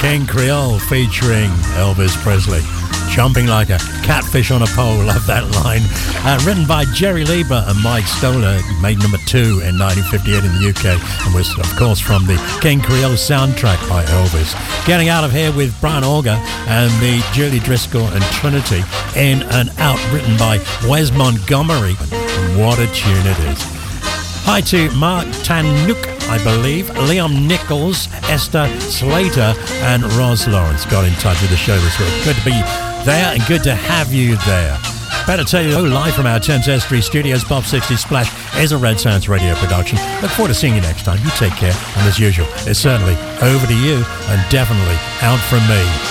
King Creole featuring Elvis Presley. Jumping like a catfish on a pole, love that line. Written by Jerry Lieber and Mike Stoller, made number 2 in 1958 in the UK, and was, of course, from the King Creole soundtrack by Elvis. Getting out of here with Brian Auger and the Julie Driscoll and Trinity, In and Out, written by Wes Montgomery. What a tune it is. Hi to Mark Tanuk, I believe, Liam Nichols, Esther Slater, and Roz Lawrence got in touch with the show this week. Good to be there and good to have you there. Better tell you, live from our Thames Estuary studios, Bob 60 Splash is a Red Sounds radio production. Look forward to seeing you next time. You take care, and as usual, it's certainly over to you and definitely out from me.